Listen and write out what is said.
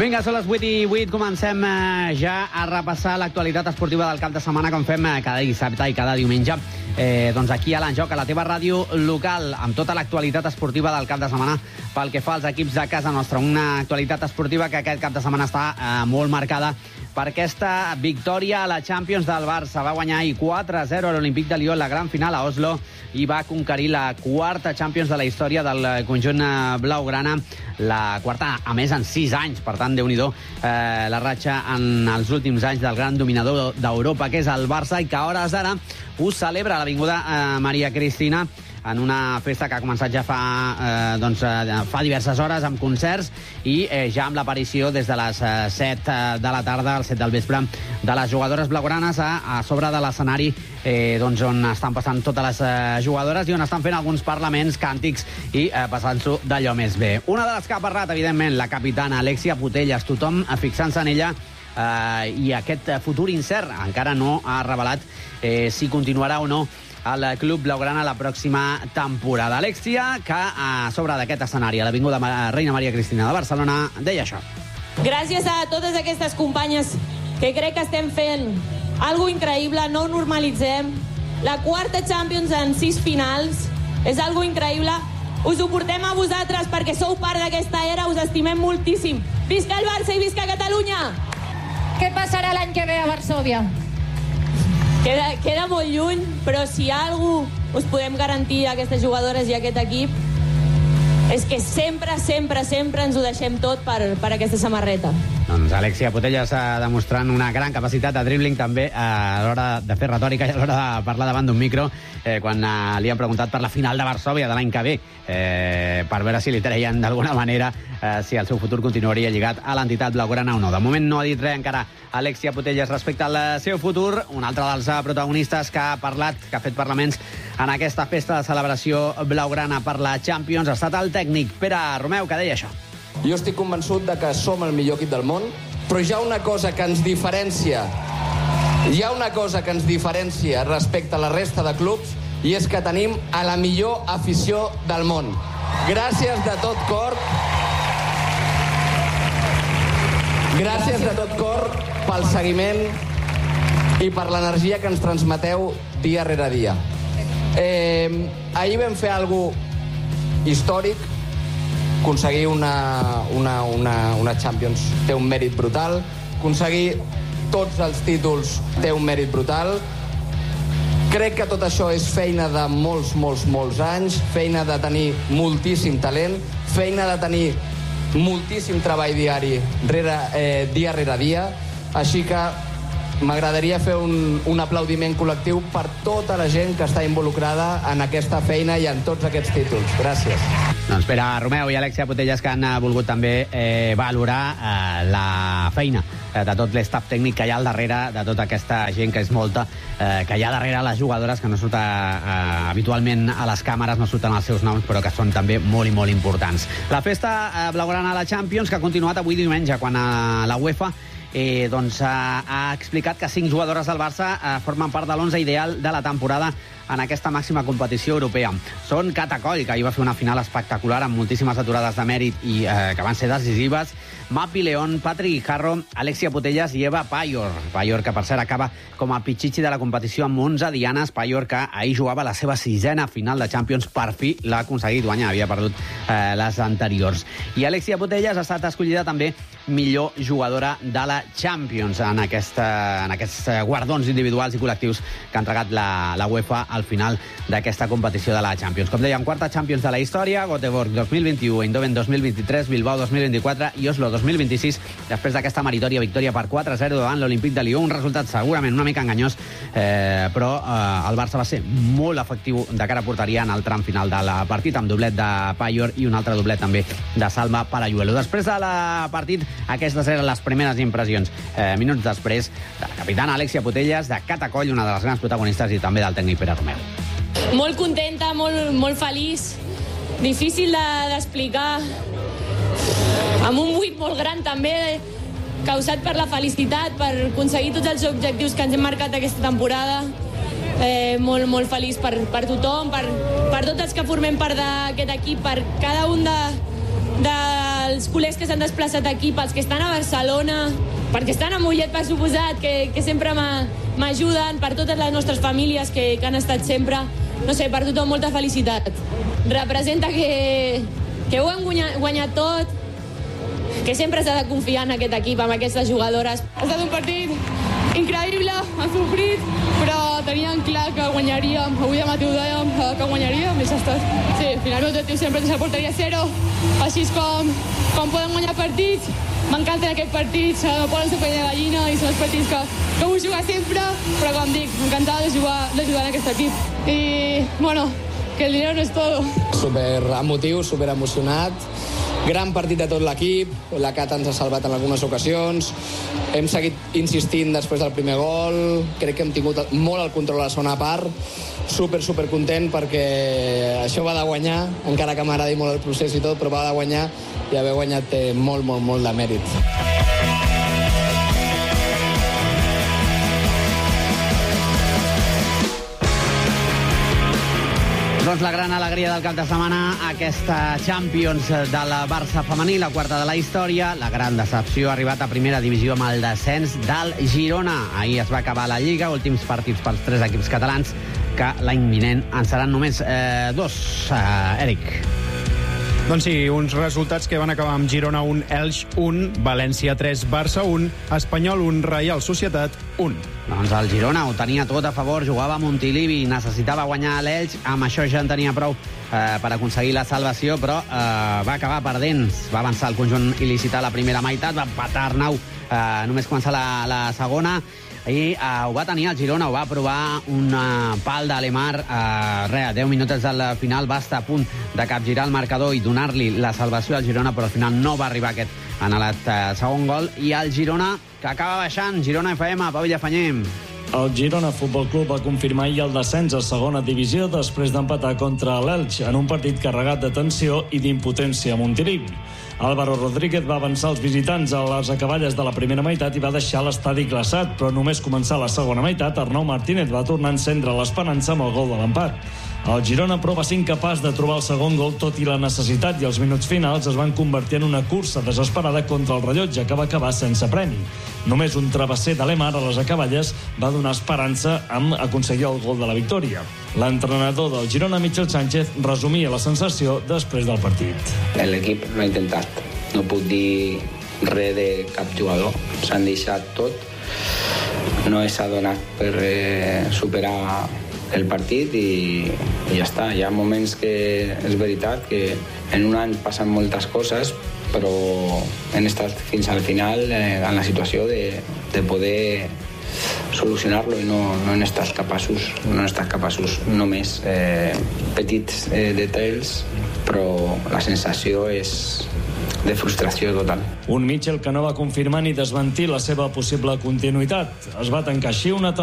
Vinga, són les 8:08, comencem ja a repassar l'actualitat esportiva del cap de setmana, com fem cada dissabte i cada diumenge. Doncs aquí a l'Enjoc, a la teva ràdio local, amb tota l'actualitat esportiva del cap de setmana pel que fa als equips de casa nostra. Una actualitat esportiva que aquest cap de setmana està molt marcada per aquesta victòria a la Champions del Barça. Va guanyar 4-0 a l'Olímpic de Lió en la gran final a Oslo i va conquerir la quarta Champions de la història del conjunt blaugrana, la quarta, a més, en 6 anys. Per tant, Déu-n'hi-do, la ratxa en els últims anys del gran dominador d'Europa, que és el Barça, i que a hores d'ara ho celebra a l'Avinguda Maria Cristina en una festa que ha començat ja fa diverses hores, amb concerts i ja amb l'aparició des de les 7 de la tarda, als 7 del vespre, de les jugadores blaugranes a sobre de l'escenari on estan passant totes les jugadores i on estan fent alguns parlaments, càntics i passant-s'ho d'allò més bé. Una de les que ha parlat, evidentment, la capitana Alexia Putellas, tothom fixant-se en ella, i aquest futur incert encara no ha revelat si continuarà o no al club blaugrana la pròxima temporada. Alexia, que a sobre d'aquest escenari a l'Avinguda Reina Maria Cristina de Barcelona, deia això. Gràcies a totes aquestes companyes, que crec que estem fent algo increïble, no ho normalitzem. La quarta Champions en 6 finals és algo increïble. Us ho portem a vosaltres perquè sou part d'aquesta era, us estimem moltíssim. Visca el Barça i visca Catalunya! Què passarà l'any que ve a Varsòvia? Queda molt lluny, però si algú us podem garantir a aquestes jugadores i a aquest equip és que sempre, sempre, sempre ens ho deixem tot per aquesta samarreta. Doncs Alexia Putellas demostrant una gran capacitat de dribbling també a l'hora de fer retòrica i a l'hora de parlar davant d'un micro quan li han preguntat per la final de Varsòvia de l'any que ve per veure si li treien d'alguna manera si el seu futur continuaria lligat a l'entitat blaugrana o no. De moment no ha dit res encara Alexia Putellas respecte al seu futur. Un altre dels protagonistes que ha parlat, que ha fet parlaments en aquesta festa de celebració blaugrana per la Champions ha estat el tècnic Pere Romeu, que deia això. Jo estic convençut de que som el millor equip del món, però hi ha una cosa que ens diferencia. Hi ha una cosa que ens diferencia respecte a la resta de clubs i és que tenim a la millor afició del món. Gràcies de tot cor. Gràcies de tot cor pel seguiment i per l'energia que ens transmeteu dia rere dia. Ahir vam fer alguna cosa històric. Aconseguir una Champions té un mèrit brutal. Aconseguir tots els títols té un mèrit brutal. Crec que tot això és feina de molts anys, feina de tenir moltíssim talent, feina de tenir moltíssim treball diari, dia rere dia. Així que m'agradaria fer un aplaudiment col·lectiu per tota la gent que està involucrada en aquesta feina i en tots aquests títols. Gràcies. Doncs Pere Romeu i Alexia Putellas, que han volgut també valorar la feina de tot l'estaf tècnic que hi ha al darrere, de tota aquesta gent que és molta, que hi ha darrere les jugadores, que no surten habitualment a les càmeres, no surten els seus noms, però que són també molt i molt importants. La festa blaugrana a la Champions, que ha continuat avui diumenge, quan la UEFA ha explicat que 5 jugadores del Barça formen part de l'11 ideal de la temporada en aquesta màxima competició europea. Són Cata Coll, que ahir va fer una final espectacular amb moltíssimes aturades de mèrit i que van ser decisives, Mapi León, Patri Guijarro, Alexia Putellas i Eva Payor. Payor, que per cert acaba com a pitxitxi de la competició amb 11 dianes. Payor, que ahir jugava la seva 6a final de Champions, per fi l'ha aconseguit guanyar, havia perdut les anteriors. I Alexia Putellas ha estat escollida també millor jugadora de la Champions en aquests guardons individuals i col·lectius que ha entregat la UEFA al final d'aquesta competició de la Champions. Com dèiem, quarta Champions de la història, Göteborg 2021, Eindhoven 2023, Bilbao 2024 i Oslo 2026, després d'aquesta meritòria victòria per 4-0 davant l'Olímpic de Lió, un resultat segurament una mica enganyós, però el Barça va ser molt efectiu de cara a porteria en el tram final del partit, amb doblet de Payor i un altre doblet també de Salma Parayuelo. Després de la partit, aquestes eren les primeres impressions, minuts després, de la capitana Alexia Putellas, de Cata Coll, una de les grans protagonistes, i també del tècnic Pere Romeu. Molt contenta, molt feliç. Difícil d'explicar. Amb un buit molt gran també, causat per la felicitat, per aconseguir tots els objectius que ens hem marcat aquesta temporada. Molt feliç per tothom, per tots els que formem part d'aquest equip, per cada un dels col·legs que s'han desplaçat aquí, pels que estan a Barcelona, perquè estan a Mollet, per suposat, que sempre m'ajuden, per totes les nostres famílies que han estat sempre. No sé, per tothom molta felicitat. Representa que ho hem guanyat tot, que sempre s'ha de confiar en aquest equip, amb aquestes jugadores. Ha estat un partit increïble, hem sofrit, però teníem clar que guanyaríem. Avui demà t'ho dèiem que guanyaríem i s'ha estat. Sí, al final l'objectiu sempre és la porteria 0, així com podem guanyar partits. M'encanten aquests partits, no poden ser pell de gallina i són els partits que vull jugar sempre, però com dic, m'encantava de jugar en aquest equip. I, bueno, que el dinero no és todo. Super emotiu, super emocionat. Gran partit de tot l'equip, la Cata ens ha salvat en algunes ocasions, hem seguit insistint després del primer gol, crec que hem tingut molt el control a la segona part, super content perquè això va de guanyar, encara que m'agradi molt el procés i tot, però va de guanyar i haver guanyat té molt de mèrit. Doncs la gran alegria del cap de setmana, aquesta Champions de la Barça femení, la quarta de la història. La gran decepció ha arribat a primera divisió amb el descens del Girona. Ahir es va acabar la Lliga, últims partits pels 3 equips catalans, que l'any vinent en seran només 2. Eric. Doncs sí, uns resultats que van acabar amb Girona 1, Elx 1, València 3, Barça 1, Espanyol 1, Reial Societat 1. Doncs el Girona ho tenia tot a favor, jugava a Montilivi, necessitava guanyar a l'Elx, amb això ja en tenia prou per aconseguir la salvació, però va acabar perdent. Va avançar el conjunt il·lícit a la primera meitat, va empatar Arnau només començar la segona, i ho va tenir el Girona, ho va provar un pal d'Alemar, 10 minutes del final, va estar a punt de capgirar el marcador i donar-li la salvació al Girona, però al final no va arribar aquest anhelat segon gol, i el Girona que acaba baixant. Girona FM, Pau Llafanyem. El Girona Futbol Club va confirmar ahir el descens a segona divisió després d'empatar contra l'Elx en un partit carregat de tensió i d'impotència a Montilivi. Álvaro Rodríguez va avançar els visitants a les acaballes de la primera meitat i va deixar l'estadi glaçat, però només començar la segona meitat, Arnau Martínez va tornar a encendre l'esperança amb el gol de l'empat. El Girona, però, va ser incapaç de trobar el segon gol, tot i la necessitat, i els minuts finals es van convertir en una cursa desesperada contra el rellotge, que va acabar sense premi. Només un travesser d'Alemar a les acaballes va donar esperança amb aconseguir el gol de la victòria. L'entrenador del Girona, Michel Sánchez, resumia la sensació després del partit. L'equip no ha intentat. No puc dir res de cap jugador. S'han deixat tot. No s'ha donat per superar el partit i ja està. Hi ha moments que és veritat que en un any passen moltes coses, però hem estat fins al final en la situació de poder solucionar-lo i no hem estat capaços només petits detalls, però la sensació és de frustració total. Un Mitchell que no va confirmar ni desmentir la seva possible continuïtat. Es va tancar així una